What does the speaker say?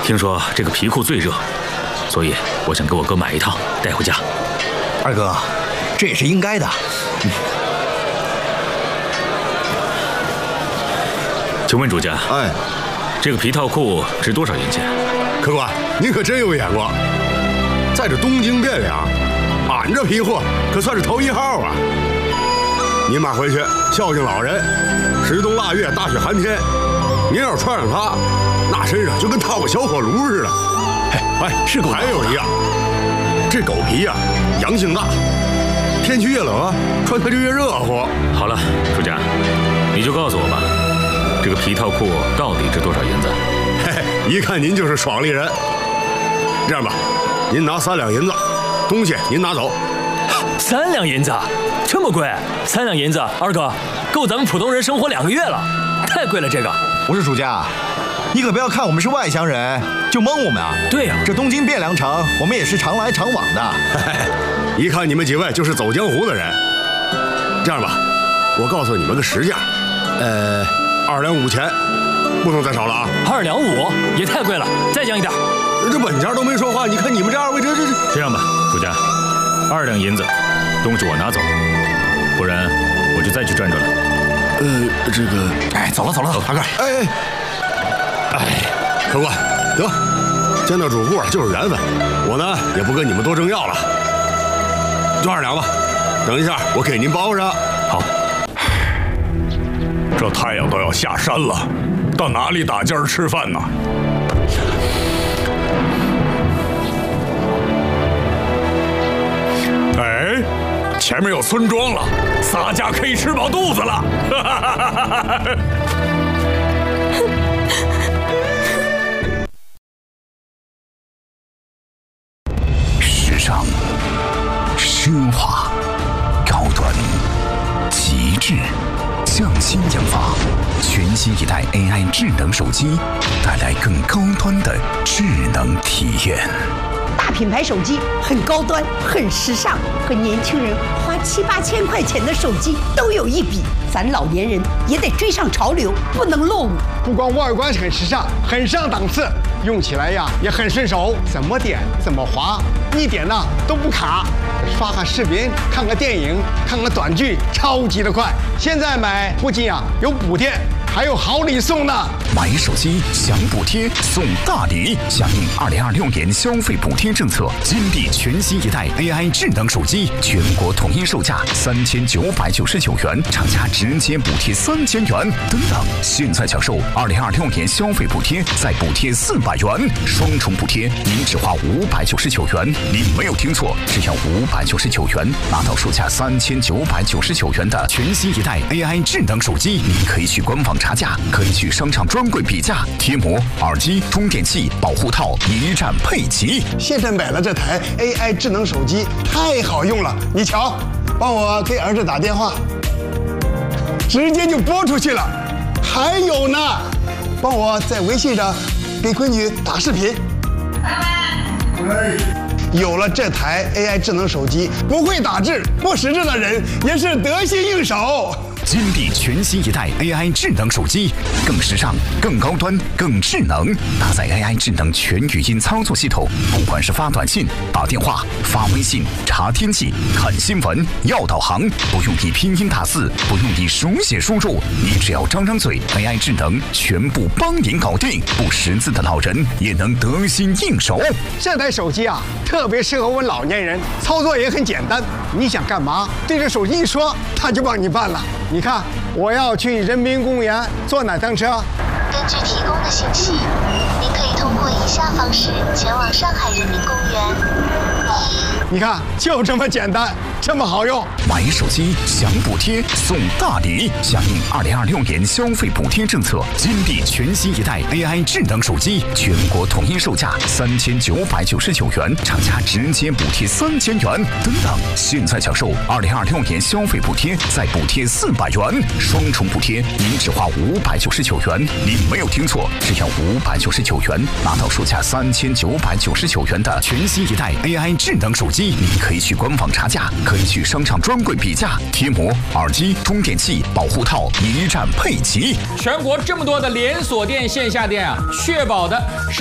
听说这个皮裤最热，所以我想给我哥买一套带回家。 二哥，这也是应该的。 请问主家，这个皮套裤值多少银钱？ 客官，您可真有眼光，在这东京汴梁，俺这皮货可算是头一号啊！您买回去孝敬老人，十冬腊月大雪寒天，您要穿上它，那身上就跟套个小火炉似的。 是狗。 还有一样，这狗皮呀，阳性大，天气越冷啊，穿它就越热乎。 好了，主家，你就告诉我吧，这个皮套裤到底值多少银子？ 一看您就是爽利人。这样吧，您拿3两银子，东西您拿走。 3两银子，这么贵？3两银子，二哥，够咱们普通人生活2个月了，太贵了这个。 不是主家，你可不要看我们是外乡人就蒙我们啊！ 对呀， 这东京汴梁城，我们也是常来常往的。 一看你们几位就是走江湖的人。这样吧，我告诉你们个实价，2两5钱，不能再少了啊 ！2两5也太贵了，再降一点。 这本家都没说话，你看你们这2位这样吧，主家，2两银子，东西我拿走，不然我就再去转转了。 这个， 走了， 大哥，客官，得，见到主顾就是缘分，我呢也不跟你们多争要了，就2两吧。等一下我给您包上。 好。这太阳都要下山了，到哪里打尖吃饭呢？前面有村庄了，洒家可以吃饱肚子了。 时尚、奢华、高端、极致，匠心研发，全新一代 AI 智能手机，带来更高端的智能体验。 大品牌手机很高端，很时尚，和年轻人花7、8千块钱的手机都有一比。咱老年人也得追上潮流，不能落伍。 不光外观很时尚，很上档次，用起来呀也很顺手，怎么点怎么滑，一点呢都不卡。刷个视频，看个电影，看个短剧，超级的快。现在买不仅有补贴，还有好礼送呢！ 买手机享补贴送大礼，响应2026年消费补贴政策，金地全新一代 AI 智能手机，全国统一售价3999元，厂家直接补贴3000元。等等，现在享受2026年消费补贴，再补贴400元，双重补贴，您只花599元。您没有听错，只要599元，拿到售价3999元的全新一代 AI 智能手机。您可以去官网查价，可以去商场专柜比价，贴膜、耳机、充电器、保护套一站配齐。 现在买了这台 AI 智能手机，太好用了。你瞧，帮我给儿子打电话，直接就拨出去了。还有呢，帮我在微信上给闺女打视频。有了这台 AI 智能手机，不会打字、不识字的人也是得心应手。 金地全新一代 AI 智能手机，更时尚、更高端、更智能，搭载 AI 智能全语音操作系统，不管是发短信、打电话、发微信、查天气、看新闻、要导航，不用你拼音打字，不用你手写输入，你只要张张嘴 ，AI 智能全部帮您搞定，不识字的老人也能得心应手。 这台手机特别适合我们老年人，操作也很简单。你想干嘛，对着手机一说，它就帮你办了。你看，我要去人民公园坐哪趟车？ 根据提供的信息，您可以通过以下方式前往上海人民公园。 你看，就这么简单，这么好用。 买手机享补贴送大礼，响应2026年消费补贴政策，金地全新一代 AI 智能手机，全国统一售价3999元，厂家直接补贴3000元。等等，现在享受2026年消费补贴，再补贴400元，双重补贴，您只花599元。您没有听错，只要599元，拿到售价3999元的全新一代 AI 智能手机。您可以去官网查价，可以去商场专柜比价，贴膜、耳机、充电器、保护套一站配齐。 全国这么多的连锁店、线下店确保的是